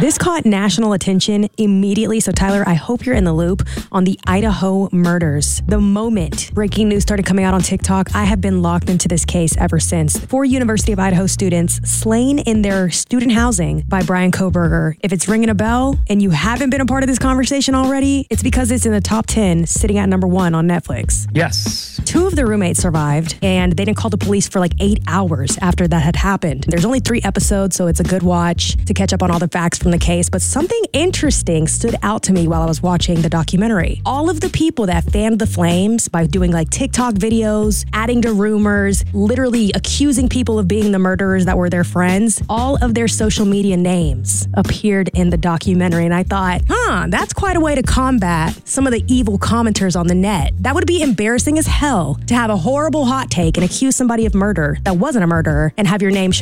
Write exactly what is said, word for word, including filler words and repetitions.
This caught national attention immediately. So, Tyler, I hope you're in the loop on the Idaho murders. The moment breaking news started coming out on TikTok, I have been locked into this case ever since. Four University of Idaho students slain in their student housing by Bryan Kohberger. If it's ringing a bell and you haven't been a part of this conversation already, it's because it's in the top ten, sitting at number one on Netflix. Yes. Two of the roommates survived, and they didn't call the police for like eight hours after that had happened. There's only three episodes, so it's a good watch to catch up on all the facts from the case. But something interesting stood out to me while I was watching the documentary. All of the people that fanned the flames by doing like TikTok videos, adding to rumors, literally accusing people of being the murderers that were their friends, all of their social media names appeared in the documentary. And I thought, huh, that's quite a way to combat some of the evil commenters on the net. That would be embarrassing as hell to have a horrible hot take and accuse somebody of murder that wasn't a murderer and have your name show